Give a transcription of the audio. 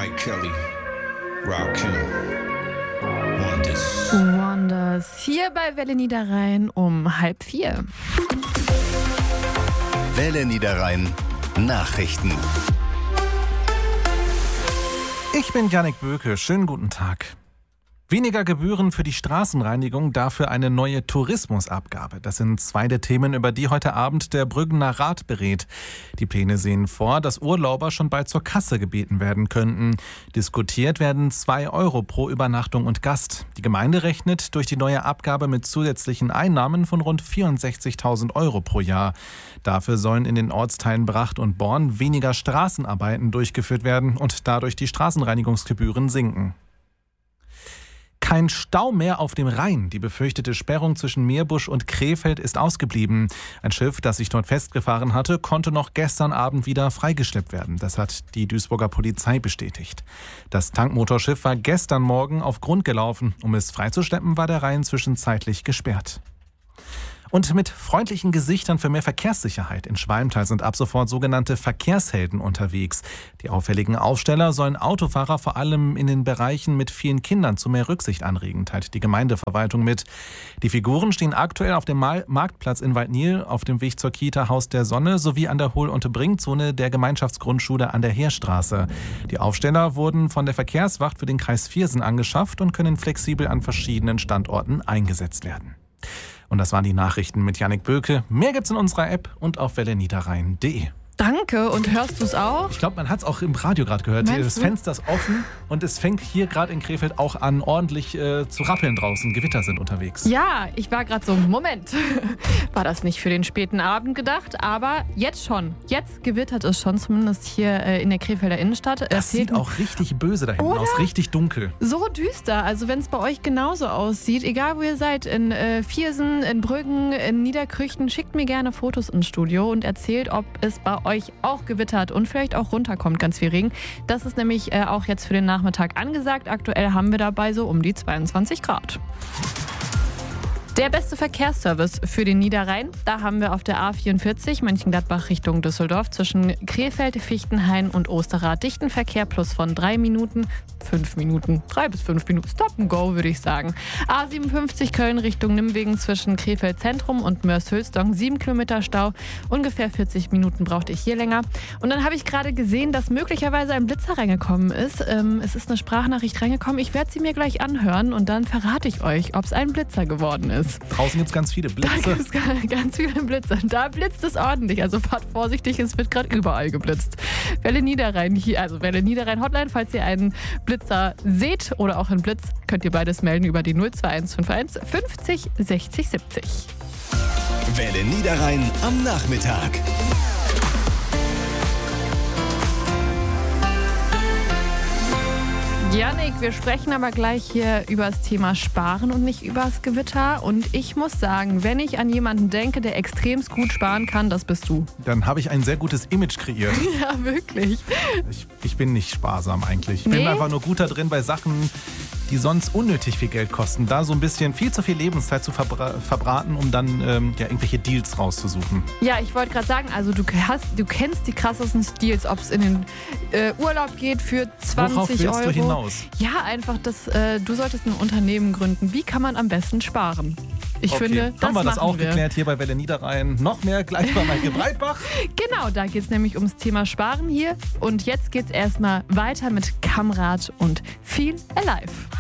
Mike Kelly, Rakim, Wonders. Wonders, hier bei Welle Niederrhein um 3:30. Welle Niederrhein Nachrichten. Ich bin Jannik Böke, schönen guten Tag. Weniger Gebühren für die Straßenreinigung, dafür eine neue Tourismusabgabe. Das sind zwei der Themen, über die heute Abend der Brüggener Rat berät. Die Pläne sehen vor, dass Urlauber schon bald zur Kasse gebeten werden könnten. Diskutiert werden 2 Euro pro Übernachtung und Gast. Die Gemeinde rechnet durch die neue Abgabe mit zusätzlichen Einnahmen von rund 64.000 Euro pro Jahr. Dafür sollen in den Ortsteilen Bracht und Born weniger Straßenarbeiten durchgeführt werden und dadurch die Straßenreinigungsgebühren sinken. Kein Stau mehr auf dem Rhein. Die befürchtete Sperrung zwischen Meerbusch und Krefeld ist ausgeblieben. Ein Schiff, das sich dort festgefahren hatte, konnte noch gestern Abend wieder freigeschleppt werden. Das hat die Duisburger Polizei bestätigt. Das Tankmotorschiff war gestern Morgen auf Grund gelaufen. Um es freizuschleppen, war der Rhein zwischenzeitlich gesperrt. Und mit freundlichen Gesichtern für mehr Verkehrssicherheit. In Schwalmtal sind ab sofort sogenannte Verkehrshelden unterwegs. Die auffälligen Aufsteller sollen Autofahrer vor allem in den Bereichen mit vielen Kindern zu mehr Rücksicht anregen, teilt die Gemeindeverwaltung mit. Die Figuren stehen aktuell auf dem Marktplatz in Waldnil, auf dem Weg zur Kita Haus der Sonne sowie an der Hohl- und Bringzone der Gemeinschaftsgrundschule an der Heerstraße. Die Aufsteller wurden von der Verkehrswacht für den Kreis Viersen angeschafft und können flexibel an verschiedenen Standorten eingesetzt werden. Und das waren die Nachrichten mit Jannik Böke. Mehr gibt's in unserer App und auf welleniederrhein.de. Danke, und hörst du es auch? Ich glaube, man hat es auch im Radio gerade gehört. Meinst Das du? Fenster ist offen und es fängt hier gerade in Krefeld auch an, ordentlich zu rappeln draußen. Gewitter sind unterwegs. Ja, ich war gerade so, Moment, war das nicht für den späten Abend gedacht, aber jetzt schon. Jetzt gewittert es schon, zumindest hier in der Krefelder Innenstadt. Das sieht auch richtig böse da hinten aus, richtig dunkel. So düster, also wenn es bei euch genauso aussieht, egal wo ihr seid, in Viersen, in Brüggen, in Niederkrüchten, schickt mir gerne Fotos ins Studio und erzählt, ob es bei euch auch gewittert und vielleicht auch runterkommt ganz viel Regen. Das ist nämlich auch jetzt für den Nachmittag angesagt. Aktuell haben wir dabei so um die 22 Grad. Der beste Verkehrsservice für den Niederrhein, da haben wir auf der A44 Mönchengladbach Richtung Düsseldorf zwischen Krefeld, Fichtenhain und Osterrad dichten Verkehr plus von 3 Minuten, 5 Minuten, 3 bis 5 Minuten, Stop and Go würde ich sagen. A57 Köln Richtung Nimwegen zwischen Krefeld Zentrum und Mörs-Hülsdong 7 Kilometer Stau, ungefähr 40 Minuten brauchte ich hier länger. Und dann habe ich gerade gesehen, dass möglicherweise ein Blitzer reingekommen ist. Es ist eine Sprachnachricht reingekommen, ich werde sie mir gleich anhören und dann verrate ich euch, ob es ein Blitzer geworden ist. Draußen gibt es ganz viele Blitze. Da gibt es ganz viele Blitze. Da blitzt es ordentlich. Also fahrt vorsichtig, es wird gerade überall geblitzt. Welle Niederrhein hier, also Welle Niederrhein Hotline, falls ihr einen Blitzer seht oder auch einen Blitz, könnt ihr beides melden über die 02151 50 60 70. Welle Niederrhein am Nachmittag. Jannik, wir sprechen aber gleich hier über das Thema Sparen und nicht über das Gewitter. Und ich muss sagen, wenn ich an jemanden denke, der extremst gut sparen kann, das bist du. Dann habe ich ein sehr gutes Image kreiert. Ja, wirklich. Ich bin nicht sparsam eigentlich. Ich bin einfach nur gut da drin bei Sachen, die sonst unnötig viel Geld kosten. Da so ein bisschen viel zu viel Lebenszeit zu verbraten, um dann irgendwelche Deals rauszusuchen. Ja, ich wollte gerade sagen, also du kennst die krassesten Deals, ob es in den Urlaub geht für 20 Worauf willst Euro. du hinaus? Ja, einfach, du solltest ein Unternehmen gründen. Wie kann man am besten sparen? Ich finde, das haben wir das auch wir. geklärt hier bei Welle Niederrhein. Noch mehr gleich bei Maike Breitbach. Genau, da geht es nämlich ums Thema Sparen hier. Und jetzt geht es erstmal weiter mit Kamrat und Feel Alive.